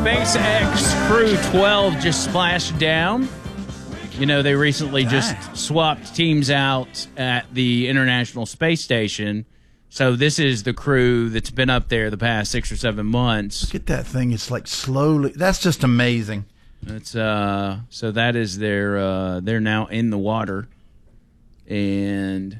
SpaceX Crew 12 just splashed down. You know, they recently just swapped teams out at the International Space Station. So this is the crew that's been up there the past 6 or 7 months. Look at that thing. It's like slowly. That's just amazing. It's so that is their they're now in the water and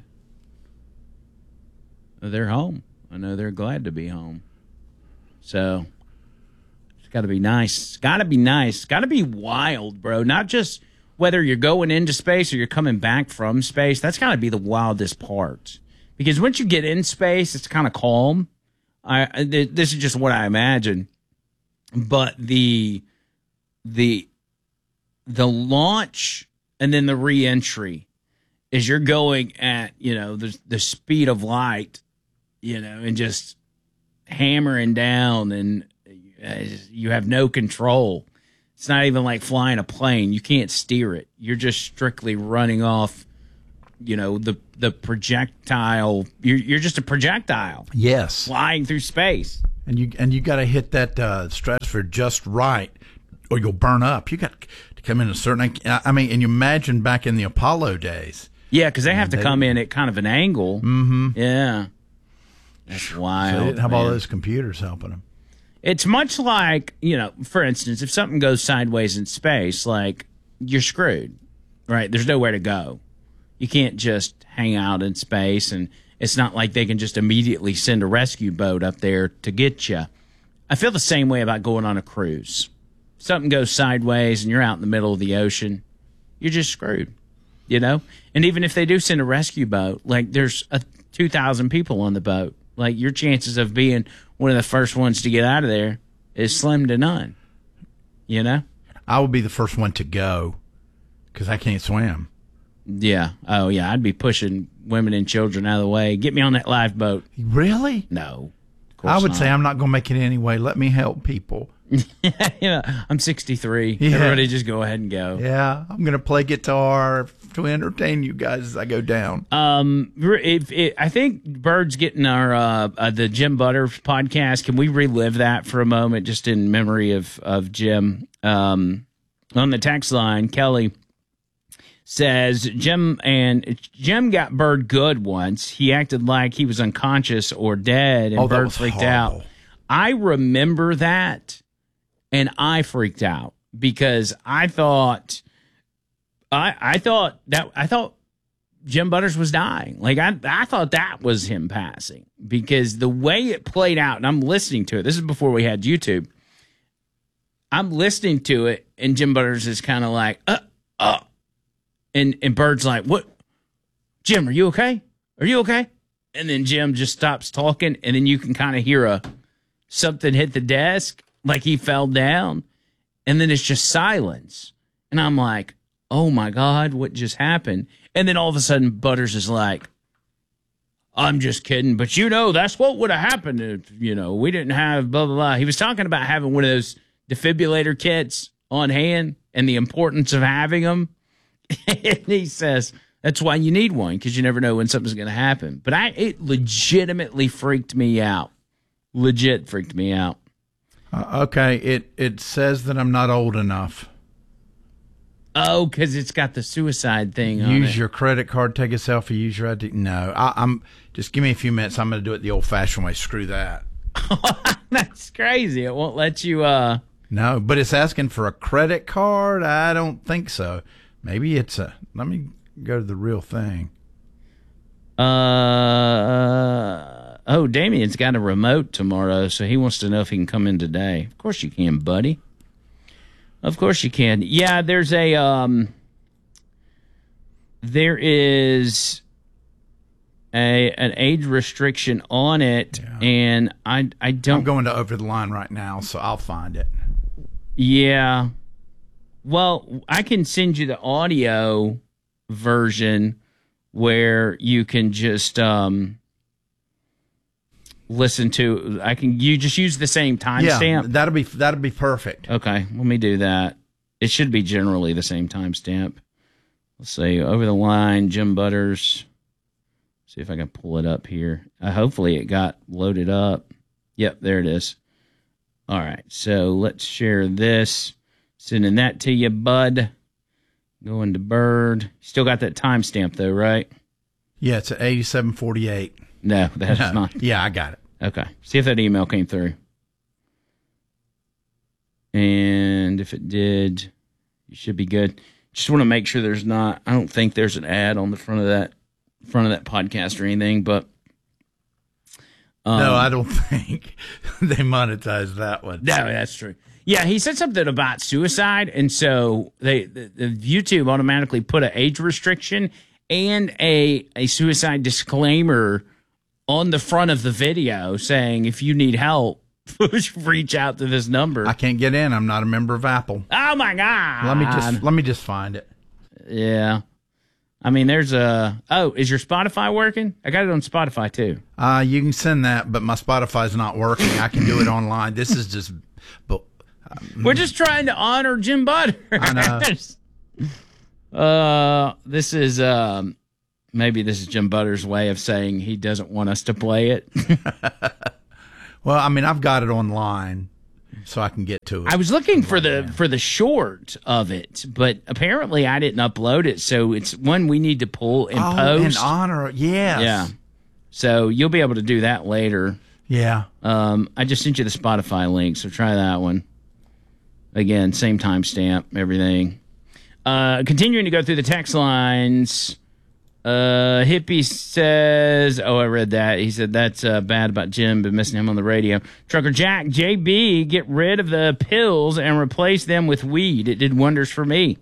they're home. I know they're glad to be home. So it's got to be nice. It's got to be nice. It's got to be wild, bro. Not just whether you're going into space or you're coming back from space. That's got to be the wildest part. Because once you get in space, it's kind of calm. This is just what I imagine. But the launch and then the re-entry is you're going at, you know, the speed of light, you know, and just hammering down, and you have no control. It's not even like flying a plane. You can't steer it. You're just strictly running off, you know, the projectile. You're just a projectile. Yes. Flying through space. And you got to hit that stratosphere just right, or you'll burn up. You got to come in a certain. I mean, and you imagine back in the Apollo days. Yeah, because they have to come in at kind of an angle. Mm-hmm. Yeah, that's wild. So they didn't have all those computers helping them. It's much like, you know, for instance, if something goes sideways in space, like, you're screwed, right? There's nowhere to go. You can't just hang out in space, and it's not like they can just immediately send a rescue boat up there to get you. I feel the same way about going on a cruise. Something goes sideways and you're out in the middle of the ocean, you're just screwed, you know? And even if they do send a rescue boat, like, there's 2,000 people on the boat. Like, your chances of being one of the first ones to get out of there is slim to none, you know? I would be the first one to go because I can't swim. Yeah. Oh, yeah. I'd be pushing women and children out of the way. Get me on that lifeboat. Really? No. I would say I'm not going to make it anyway. Let me help people. Yeah, I'm 63. Yeah. Everybody just go ahead and go. Yeah, I'm going to play guitar to entertain you guys as I go down. I think Bird's getting our the Jim Butters podcast. Can we relive that for a moment, just in memory of Jim? On the text line, Kelly says Jim got Bird good once. He acted like he was unconscious or dead, and Bird freaked out. I remember that, and I freaked out because I thought Jim Butters was dying. Like, I thought that was him passing, because the way it played out, and I'm listening to it. This is before we had YouTube. I'm listening to it, and Jim Butters is kind of like, and Bird's like, what? Jim, are you okay? Are you okay? And then Jim just stops talking, and then you can kind of hear something hit the desk, like he fell down, and then it's just silence. And I'm like, oh my God, what just happened? And then all of a sudden, Butters is like, I'm just kidding, but you know, that's what would have happened if, you know, we didn't have blah, blah, blah. He was talking about having one of those defibrillator kits on hand and the importance of having them. And he says, that's why you need one, because you never know when something's going to happen. But it legitimately freaked me out. Legit freaked me out. Okay, it says that I'm not old enough. Oh, because it's got the suicide thing on it. Use your credit card, take a selfie, use your ID. No, I'm just give me a few minutes. I'm going to do it the old-fashioned way. Screw that. That's crazy. It won't let you. No, but it's asking for a credit card. I don't think so. Maybe it's a. Let me go to the real thing. Oh, Damien's got a remote tomorrow, so he wants to know if he can come in today. Of course you can, buddy. Of course you can. Yeah, there's there is an age restriction on it, yeah. And I don't. I'm going to Over the Line right now, so I'll find it. Yeah. Well, I can send you the audio version where you can just listen to. You just use the same timestamp. Yeah, that'll be perfect. Okay, let me do that. It should be generally the same timestamp. Let's see, Over the Line, Jim Butters. See if I can pull it up here. Hopefully it got loaded up. Yep, there it is. All right, so let's share this. Sending that to you, bud. Going to Bird. Still got that timestamp, though, right? Yeah, it's at 87:48. No, that's not. Yeah, I got it. Okay. See if that email came through. And if it did, you should be good. Just want to make sure there's not. I don't think there's an ad on the front of that podcast or anything, but. No, I don't think they monetized that one. No, that's true. Yeah, he said something about suicide, and so the YouTube automatically put an age restriction and a suicide disclaimer on the front of the video saying if you need help, reach out to this number. I can't get in. I'm not a member of Apple. Oh my God! Let me just find it. Yeah. I mean, there's is your Spotify working? I got it on Spotify too. You can send that, but my Spotify's not working. I can do it online. This is just, we're just trying to honor Jim Butters. I know. This is maybe this is Jim Butters' way of saying he doesn't want us to play it. Well, I mean, I've got it online, so I can get to it. I was looking for the short of it, but apparently I didn't upload it, so it's one we need to pull and post. In honor, yes. Yeah. So you'll be able to do that later. Yeah. I just sent you the Spotify link, so try that one. Again, same timestamp, everything. Continuing to go through the text lines. Hippie says, I read that. He said that's bad about Jim, but missing him on the radio. Trucker Jack, JB, get rid of the pills and replace them with weed. It did wonders for me.